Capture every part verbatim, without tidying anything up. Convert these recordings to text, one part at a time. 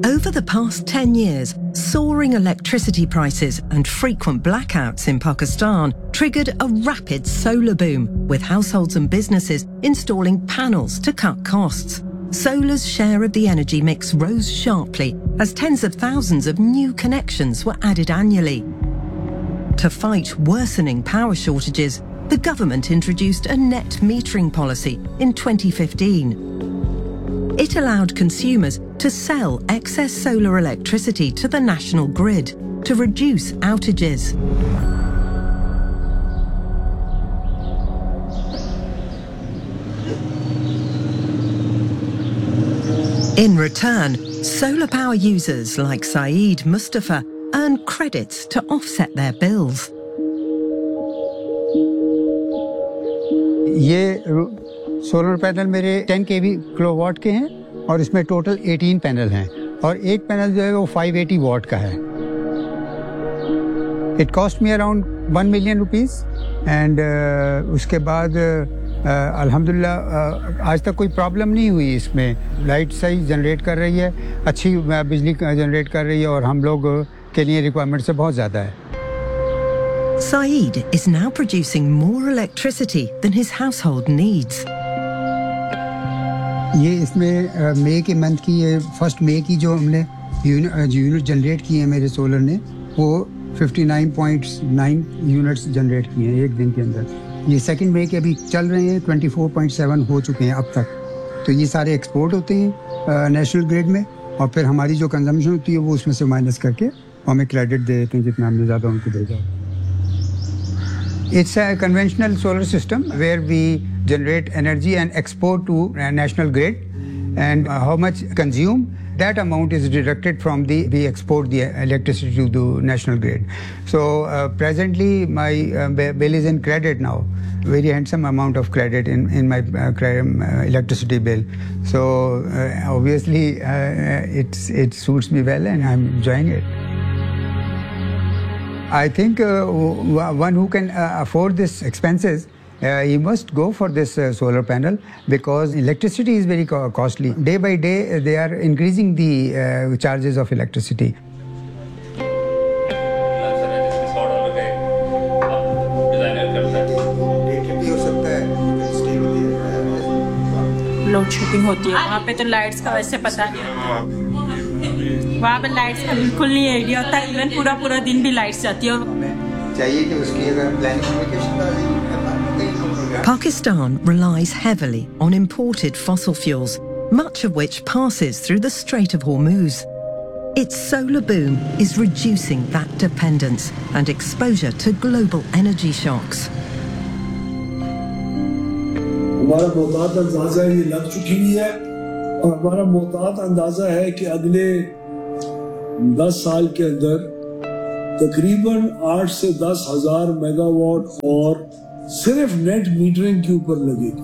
Over the past ten years, soaring electricity prices and frequent blackouts in Pakistan triggered a rapid solar boom, with households and businesses installing panels to cut costs. Solar's share of the energy mix rose sharply as tens of thousands of new connections were added annually. To fight worsening power shortages, the government introduced a net metering policy in twenty fifteen. It allowed consumers to sell excess solar electricity to the national grid to reduce outages. In return, solar power users like Saeed Mustafa earn credits to offset their bills. ये solar panel मेरे ten K V kilowatt के हैं और इसमें total eighteen panel हैं और एक panel जो है वो five eighty वाट का है. It cost me around one million rupees and uh, उसके बाद अल्हम्दुलिल्लाह uh, uh, आज तक कोई प्रॉब्लम नहीं हुई इसमें. लाइट सही जनरेट कर रही है, अच्छी बिजली जनरेट कर रही है और हम लोग के लिए रिक्वायरमेंट से बहुत ज़्यादा है. Saeed is now producing more electricity than his household needs. ये इसमें मई के मंथ की ये फर्स्ट मई की जो हमने यूनिट जनरेट किए हैं मेरे सोलर ने वो fifty-nine point nine units generate किए हैं एक दिन के अंदर. ये सेकंड मई के अभी चल रहे हैं twenty-four point seven हो चुके हैं अब तक. तो ये सारे एक्सपोर्ट होते हैं नेशनल ग्रिड में और फिर हमारी जो कंजम्पशन होती है वो उसमें से माइनस करके हमें क्रेडिट दे देते हैं जितना हमने ज़्यादा उनको भेजा. It's a conventional solar system where we generate energy and export to national grid, and uh, how much consume, that amount is deducted from the, we export the electricity to the national grid. So uh, presently my uh, bill is in credit now, very handsome amount of credit in, in my uh, uh, electricity bill. So uh, obviously uh, it's, it suits me well and I'm enjoying it. I think uh, one who can uh, afford these expenses, uh, he must go for this uh, solar panel because electricity is very co costly. Day by day, they are increasing the uh, charges of electricity. Load shedding होती है वहाँ पे तो lights का वैसे पता नहीं. वहाँ पे लाइट्स का बिल्कुल नहीं आइडिया होता. इवन पूरा पूरा दिन भी लाइट्स जाती है. चाहिए कि उसकी अगर planning. Pakistan relies heavily on imported fossil fuels, much of which passes through the Strait of Hormuz. Its solar boom is reducing that dependence and exposure to global energy shocks. हमारा मोहतात अंदाजा ये लग चुकी है और हमारा मोहतात अंदाजा है कि अगले दस साल के अंदर तकरीबन आठ से दस हजार मेगावाट और सिर्फ नेट मीटरिंग के ऊपर लगेगी.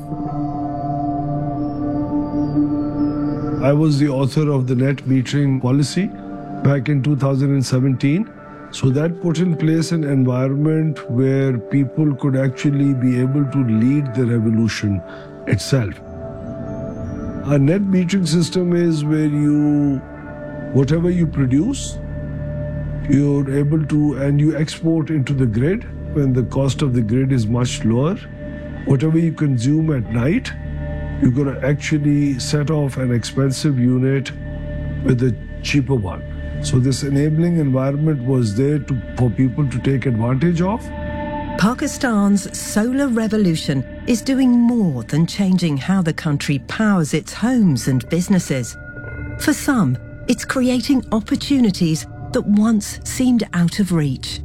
I was the author of the net metering policy back in two thousand seventeen. So that put in place an environment where people could actually be able to lead the revolution itself. A net metering system is where you, whatever you produce, you're able to, and you export into the grid when the cost of the grid is much lower. Whatever you consume at night, you're going to actually set off an expensive unit with a cheaper one. So this enabling environment was there to, for people to take advantage of. Pakistan's solar revolution is doing more than changing how the country powers its homes and businesses. For some, it's creating opportunities that once seemed out of reach.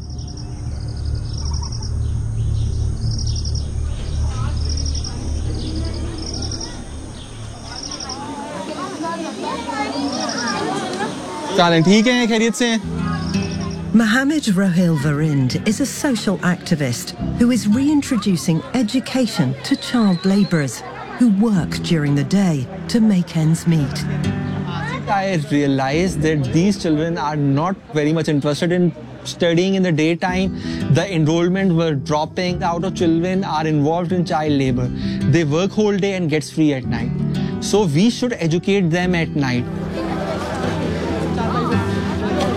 Mohammed Rohil Varind is a social activist who is reintroducing education to child labourers who work during the day to make ends meet. I realized that these children are not very much interested in studying in the daytime. The enrollment were dropping. Out of children are involved in child labour. They work whole day and gets free at night. So we should educate them at night.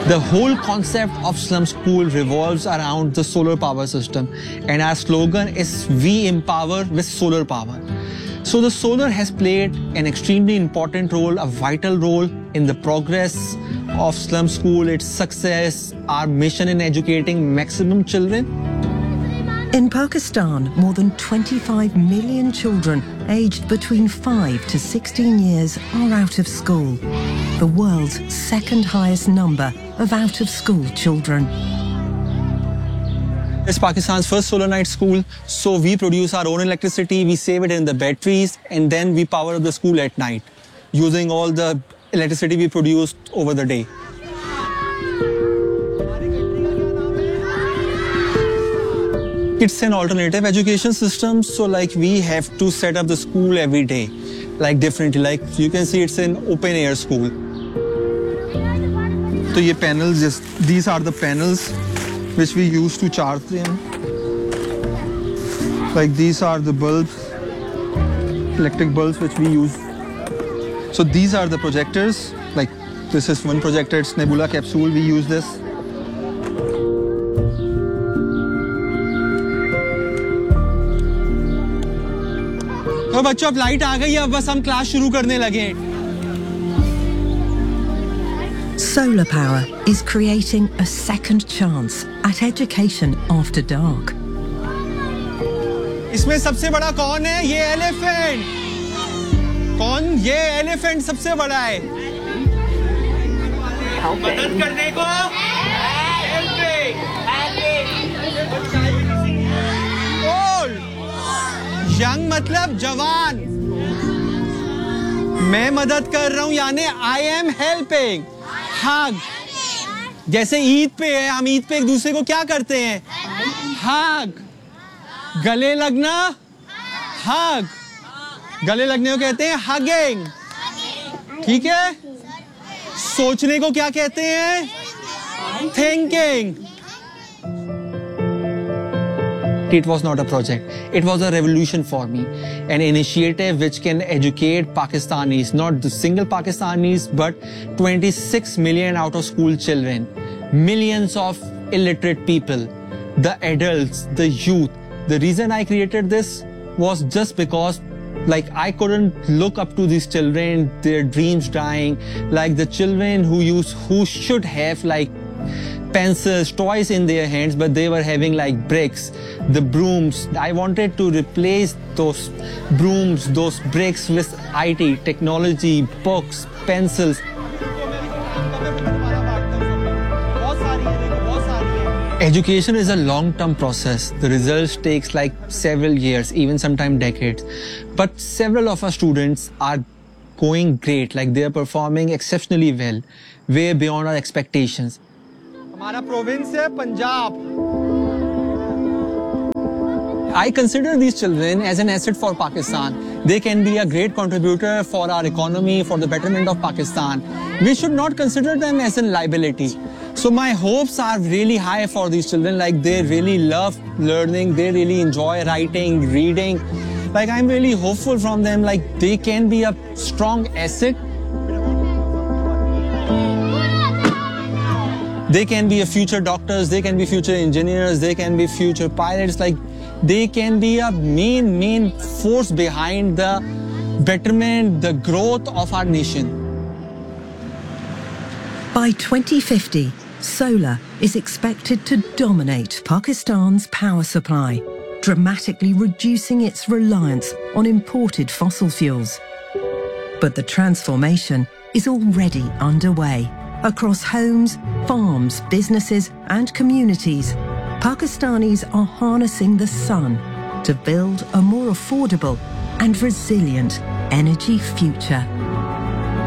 The whole concept of slum school revolves around the solar power system, and our slogan is "We empower with solar power." So the solar has played an extremely important role, a vital role in the progress of slum school, its success, our mission in educating maximum children. In Pakistan, more than twenty-five million children aged between five to sixteen years are out of school, the world's second highest number of out-of-school children. It's Pakistan's first solar night school, so we produce our own electricity, we save it in the batteries, and then we power up the school at night using all the electricity we produced over the day. It's an alternative education system, so like we have to set up the school every day, like differently. Like you can see, it's an open air school. So ye panels, just these are the panels which we use to charge them. Like these are the bulbs, electric bulbs which we use. So these are the projectors. Like this is one projector, it's Nebula capsule, we use this. तो बच्चों अब light आ गई है, अब बस हम class शुरू करने लगे। Solar power is creating a second chance at education after dark. इसमें सबसे बड़ा कौन है? ये एलिफेंट। कौन? ये एलिफेंट सबसे बड़ा है। मदद करने को यंग मतलब जवान। मैं मदद कर रहा हूं यानी आई एम हेल्पिंग। हग, जैसे ईद पे है, हम ईद पे एक दूसरे को क्या करते हैं? हग। गले लगना, हग। गले लगने को कहते हैं हगिंग। ठीक है? सोचने को क्या कहते हैं? Thinking. It was not a project. It was a revolution for me. An initiative which can educate Pakistanis, not the single Pakistanis, but twenty-six million out-of-school children, millions of illiterate people, the adults, the youth. The reason I created this was just because like I couldn't look up to these children, their dreams dying, like the children who use, who should have like pencils, toys in their hands, but they were having like bricks, the brooms. I wanted to replace those brooms, those bricks with I T, technology, books, pencils. Education is a long-term process. The results takes like several years, even sometimes decades. But several of our students are going great, like they are performing exceptionally well, way beyond our expectations. हमारा province है Punjab. I consider these children as an asset for Pakistan. They can be a great contributor for our economy, for the betterment of Pakistan. We should not consider them as a liability. So my hopes are really high for these children. Like they really love learning, they really enjoy writing, reading. Like I'm really hopeful from them. Like they can be a strong asset. They can be a future doctors, they can be future engineers, they can be future pilots. Like they can be a main, main force behind the betterment, the growth of our nation. By twenty fifty, solar is expected to dominate Pakistan's power supply, dramatically reducing its reliance on imported fossil fuels. But the transformation is already underway. Across homes, farms, businesses and communities, Pakistanis are harnessing the sun to build a more affordable and resilient energy future.